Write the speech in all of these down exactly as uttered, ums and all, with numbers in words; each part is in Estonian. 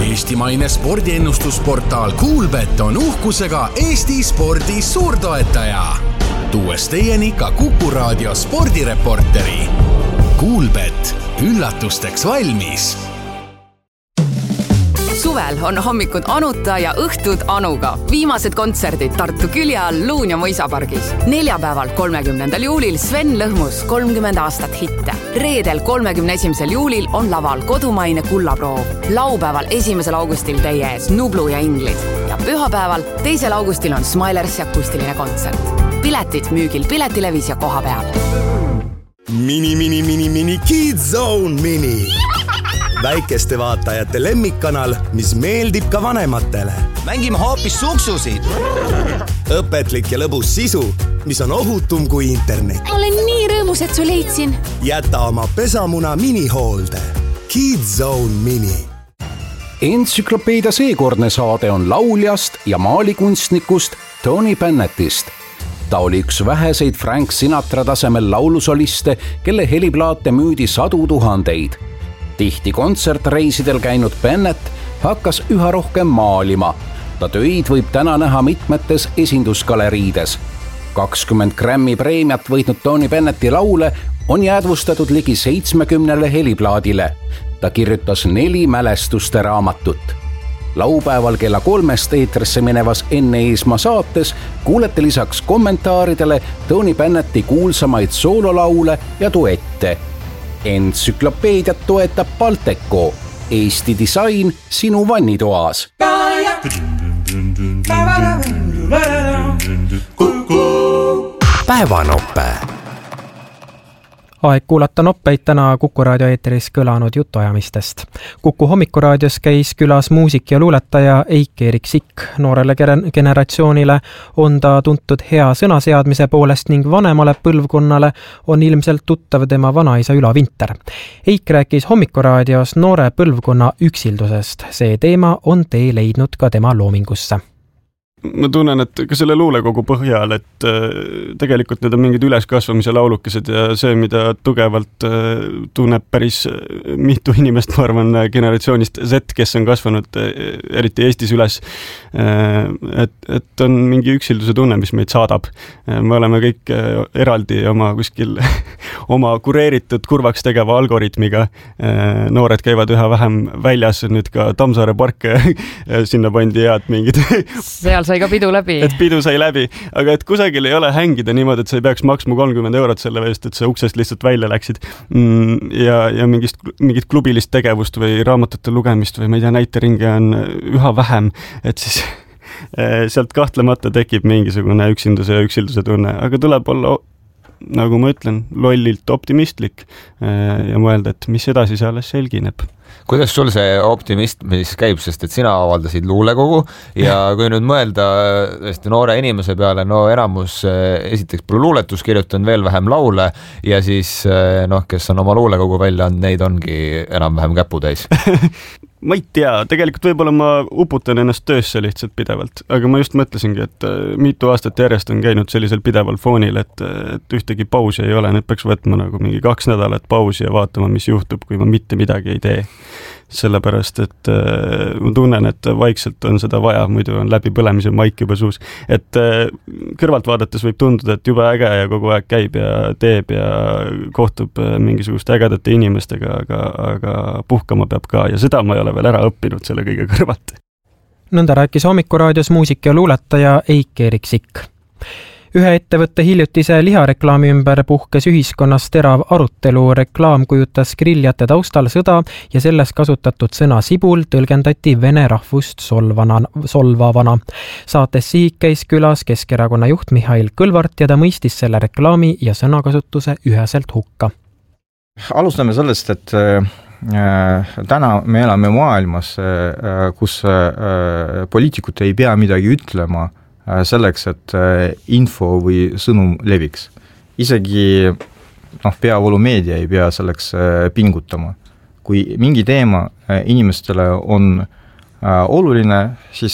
Eestimaine spordiennustusportaal Kuulbet on uhkusega Eesti spordi suurtoetaja. Tuues teieni ka Kuku Raadio spordireporteri. Kuulbet, üllatusteks valmis. Suvel on hommikud Anuta ja õhtud Anuga. Viimased kontserdid Tartu külje all Luun ja Mõisapargis. Neljapäeval kolmekümnendal juulil Sven Lõhmus kolmkümmend aastat hitte. Reedel kolmekümne esimesel juulil on laval kodumaine kullaproov. Laupäeval esimesel augustil teie ees Nublu ja Inglid. Ja pühapäeval teisel augustil on Smilers akustiline kontsert. Piletid müügil Piletilevis ja koha peal. Mini, mini, mini, mini, Kids Zone Mini. Väikeste vaatajate lemmikkanal, mis meeldib ka vanematele. Mängime hoopis suksusid. Õpetlik ja lõbus sisu, mis on ohutum kui internet. Olen nii rõõmus, et su leidsin. Jäta oma pesamuna minihoolde. Kids Zone Mini. Entsüklopeedia seekordne saade on lauljast ja maalikunstnikust Tony Bennettist. Ta oli üks väheseid Frank Sinatra tasemel laulusoliste, kelle heliplaate müüdi sadu tuhandeid. Tihti kontsertreisidel käinud Bennett hakkas üha rohkem maalima. Ta töid võib täna näha mitmetes esindusgaleriides. kakskümmend Grammy preemiat võitnud Tony Bennetti laule on jäädvustatud ligi seitsmekümnele heliplaadile. Ta kirjutas neli mälestuste raamatut. Laupäeval kella kolmest eetrisse minevas Enne Eesmaa saates kuulete lisaks kommentaaridele Tony Bennetti kuulsamaid soololaule ja duette. Entsüklopeediat toetab Balteco, Eesti disain sinu vannitoas. Päevanoppe. Aeg kuulata noppeid täna Kuku Raadio eeteris kõlanud jutuajamistest. Kuku hommikuraadios käis külas muusik ja luuletaja Eik-Erik Sikk. Noorele generatsioonile on ta tuntud hea sõnaseadmise poolest ning vanemale põlvkonnale on ilmselt tuttav tema vanaisa Ülo Vinter. Eik rääkis hommikuraadios noore põlvkonna üksildusest. See teema on tee leidnud ka tema loomingusse. Ma tunnen, et ka selle luulekogu põhjal, et tegelikult need on mingid üleskasvamise laulukesed ja see, mida tugevalt tunneb päris mitu inimest, ma arvan, generatsioonist Z, kes on kasvanud eriti Eestis üles, et, et on mingi üksilduse tunne, mis meid saadab. Me oleme kõik eraldi oma kuskil oma kureeritud kurvaks tegeva algoritmiga. Noored käivad üha vähem väljas, nüüd ka Tammsaare park sinna pandi head mingid seal sai ka pidu läbi. Et pidu sai läbi, aga et kusagil ei ole hängida niimoodi, et sa ei peaks maksma kolmkümmend eurot selle eest, et sa uksest lihtsalt välja läksid ja, ja mingist, mingit klubilist tegevust või raamatute lugemist või ma ei tea, näiteringe on üha vähem, et siis sealt kahtlemata tekib mingisugune üksinduse ja üksilduse tunne, aga tuleb olla, nagu ma ütlen, lollilt optimistlik ja mõelda, et mis edasi see alles selgineb. Kuidas sul see optimismis käib, sest et sina avaldasid luulekogu ja kui nüüd mõelda noore inimese peale, no enamus esiteks pole luuletus kirjutanud, veel vähem laule ja siis noh, kes on oma luulekogu välja andnud, neid ongi enam-vähem käputäis. Ma ei tea, tegelikult võib-olla ma uputan ennast töösse lihtsalt pidevalt, aga ma just mõtlesingi, et mitu aastat järjest on käinud sellisel pideval foonil, et, et ühtegi pausi ei ole, nüüd peaks võtma nagu mingi kaks nädalat pausi ja vaatama, mis juhtub, kui ma mitte midagi ei tee. Sellepärast, et äh, ma tunnen, et vaikselt on seda vaja, muidu on läbi põlemise maik juba suus. Et äh, kõrvalt vaadates võib tunduda, et juba äge ja kogu aeg käib ja teeb ja kohtub mingisuguste ägedate inimestega, aga, aga puhkama peab ka ja seda ma ei ole veel ära õppinud selle kõige kõrvalt. Nõnda rääkis hommikuraadios muusik ja luuletaja Eik-Erik Sikk. Ühe ettevõtte hiljutise lihareklaami ümber puhkes ühiskonnas terav arutelu. Reklaam kujutas grilljate taustal sõda ja selles kasutatud sõna sibul tõlgendati vene rahvust solvana, solvavana. Saates Sihik käis külas Keskerakonna juht Mihhail Kõlvart ja ta mõistis selle reklaami ja sõnakasutuse üheselt hukka. Alustame sellest, et äh, täna me elame maailmas, äh, kus äh, poliitikud ei pea midagi ütlema selleks, et info või sõnum leviks. Isegi noh, peavoolumeedia ei pea selleks pingutama. Kui mingi teema inimestele on oluline, siis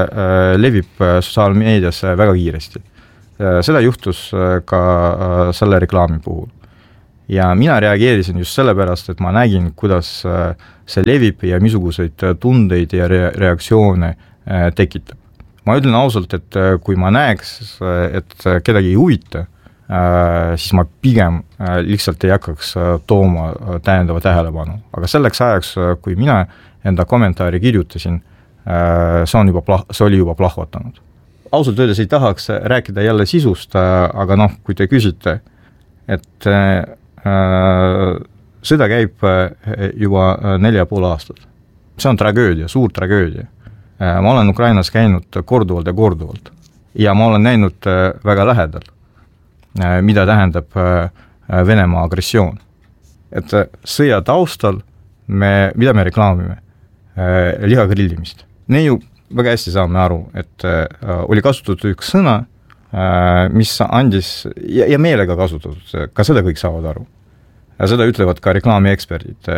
levib sotsiaalmeedias väga kiiresti. Seda juhtus ka selle reklaami puhul. ja mina reageerisin just sellepärast, et ma nägin, kuidas see levib ja misuguseid tundeid ja re- reaktsioone tekitab. Ma ütlen ausalt, et kui ma näeks, et kedagi ei huvita, siis ma pigem lihtsalt ei hakkaks tooma täiendava tähelepanu. Aga selleks ajaks, kui mina enda kommentaari kirjutasin, see, on juba plah- see oli juba plahvatanud. Ausalt öeldes ei tahaks rääkida jälle sisust, aga noh, kui te küsite, et äh, sõda käib juba nelja pool aastat. See on tragöödia, suur tragöödia. Ma olen Ukrainas käinud korduvalt ja korduvalt ja ma olen näinud väga lähedal, mida tähendab Venemaa agressioon. Et sõja taustal, me, mida me reklaamime? Liha grillimist. Ne ju väga hästi saame aru, et oli kasutatud üks sõna, mis andis, ja, ja meelega kasutatud, ka seda kõik saavad aru. Ja seda ütlevad ka reklaamieksperdid,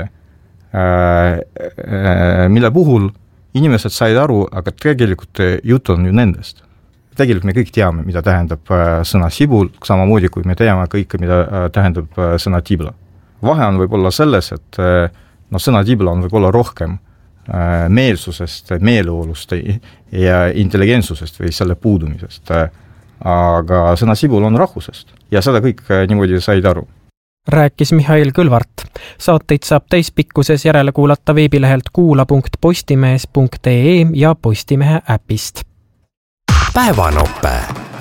mille puhul inimesed said aru, aga tegelikult jutt on ju nendest. Tegelikult me kõik teame, mida tähendab sõna sibul, samamoodi kui me teame kõike, mida tähendab sõna tibla. Vahe on võib-olla selles, et no, sõna tibla on võib-olla rohkem meelsusest, meeleolust ja intelligentsusest või selle puudumisest. Aga sõna sibul on rahvusest ja seda kõik niimoodi said aru. Rääkis Mihhail Kõlvart. Saateid saab täispikkuses järele kuulata veebilehelt kuula punkt postimees punkt ee ja Postimehe äpist. Päevanoppe.